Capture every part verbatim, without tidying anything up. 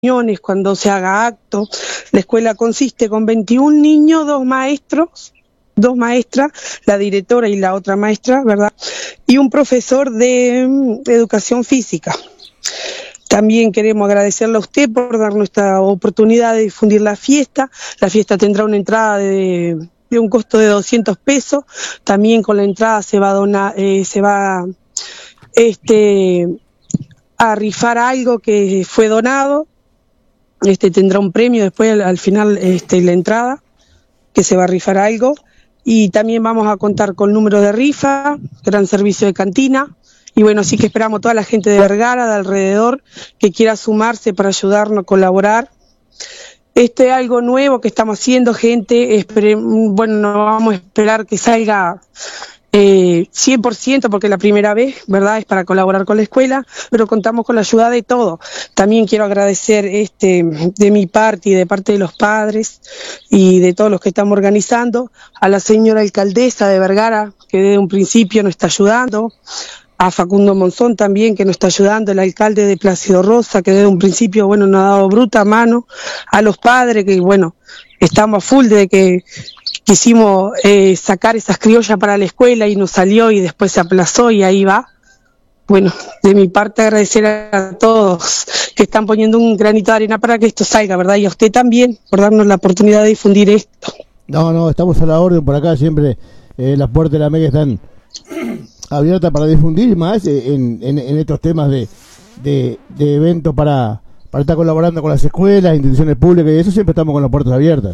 reuniones, cuando se haga acto. La escuela consiste con veintiún niños, dos maestros, dos maestras, la directora y la otra maestra, ¿verdad? Y un profesor de, de educación física. También queremos agradecerle a usted por darnos esta oportunidad de difundir la fiesta. La fiesta tendrá una entrada de, de un costo de doscientos pesos. También con la entrada se va a donar, eh, se va este, a rifar algo que fue donado. Este tendrá un premio después al, al final este, la entrada, que se va a rifar algo. Y también vamos a contar con número de rifa, gran servicio de cantina. Y bueno, sí que esperamos toda la gente de Vergara, de alrededor, que quiera sumarse para ayudarnos, colaborar. Este es algo nuevo que estamos haciendo, gente. Espere, bueno, no vamos a esperar que salga eh, cien por ciento porque es la primera vez, ¿verdad? Es para colaborar con la escuela, pero contamos con la ayuda de todos. También quiero agradecer este de mi parte y de parte de los padres y de todos los que estamos organizando, a la señora alcaldesa de Vergara, que desde un principio nos está ayudando, a Facundo Monzón también, que nos está ayudando, el alcalde de Plácido Rosa, que desde un principio, bueno, nos ha dado bruta mano, a los padres, que bueno, estamos a full desde que quisimos eh, sacar esas criollas para la escuela y nos salió y después se aplazó y ahí va. Bueno, de mi parte agradecer a todos que están poniendo un granito de arena para que esto salga, ¿verdad? Y a usted también por darnos la oportunidad de difundir esto. No, no, estamos a la orden por acá, siempre eh, las puertas de la Mega están abierta para difundir más en, en, en estos temas de, de, de eventos para, para estar colaborando con las escuelas, instituciones públicas y eso, siempre estamos con las puertas abiertas.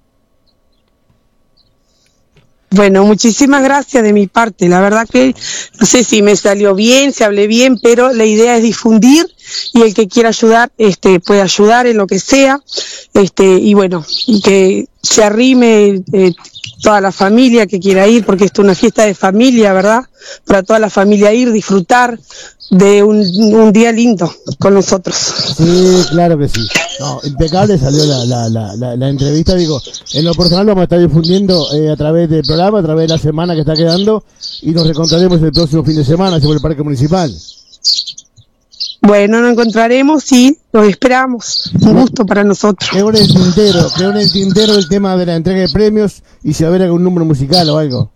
Bueno, muchísimas gracias de mi parte. La verdad que no sé si me salió bien, si hablé bien, pero la idea es difundir y el que quiera ayudar este puede ayudar en lo que sea. Este y bueno, y que se arrime eh, toda la familia que quiera ir, porque esto es una fiesta de familia, ¿verdad? Para toda la familia ir, disfrutar de un, un día lindo con nosotros. Sí, claro que sí. No, impecable salió la, la, la, la, la entrevista, digo, en lo personal vamos a estar difundiendo eh, a través del programa, a través de la semana que está quedando, y nos reencontraremos el próximo fin de semana sobre el Parque Municipal. Bueno, nos encontraremos y los esperamos. Un gusto para nosotros. Quedó en el tintero, quedó en el tintero el tema de la entrega de premios y si va a haber algún número musical o algo.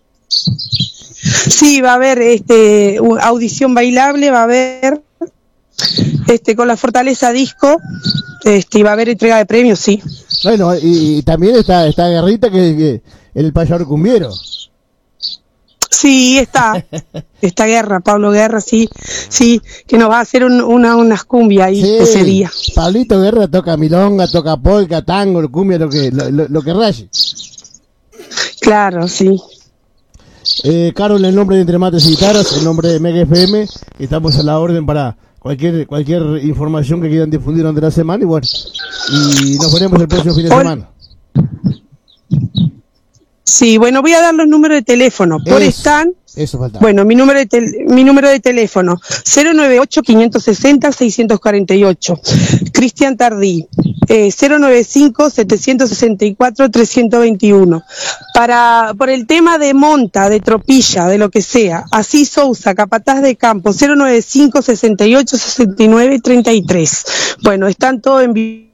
Sí, va a haber este audición bailable, va a haber este con la Fortaleza Disco, este y va a haber entrega de premios, sí. Bueno, y, y también está esta guerrita que, que el payador cumbiero. Sí, está, esta Guerra, Pablo Guerra, sí, sí, que nos va a hacer un, una, unas cumbias ahí sí, ese día. Pablito Guerra toca milonga, toca polka, tango, cumbia, lo que, lo, lo, lo que raye. Claro, sí. Eh, Carol, en nombre de Entre Mates y Guitarras, en nombre de Mega F M, estamos a la orden para cualquier cualquier información que quieran difundir durante la semana y bueno, y nos veremos el próximo fin de Hola. semana. Sí, bueno, voy a dar los números de teléfono. Por eso, están, eso falta. Bueno, mi número de tel, mi número de teléfono cero nueve ocho, quinientos sesenta, seiscientos cuarenta y ocho. Cristian Tardí, eh, cero nueve cinco, setecientos sesenta y cuatro, trescientos veintiuno. Para por el tema de monta, de tropilla, de lo que sea, así Sousa, capataz de campo, cero nueve cinco, sesenta y ocho, sesenta y nueve, treinta y tres. Bueno, están todos en vivo.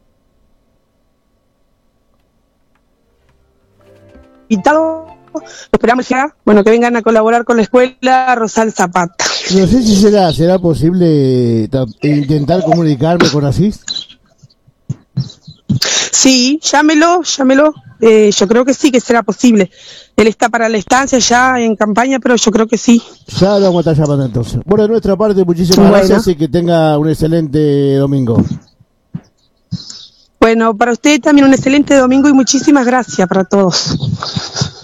Invitados, esperamos ya, bueno, que vengan a colaborar con la escuela Rosal Zapata. No sé si será será posible intentar comunicarme con Asís. Sí, llámelo, llámelo, eh, yo creo que sí que será posible. Él está para la estancia ya en campaña, pero yo creo que sí. Ya lo vamos a estar llamando entonces. Bueno, de nuestra parte, muchísimas bueno. gracias y que tenga un excelente domingo. Bueno, para usted también un excelente domingo y muchísimas gracias para todos.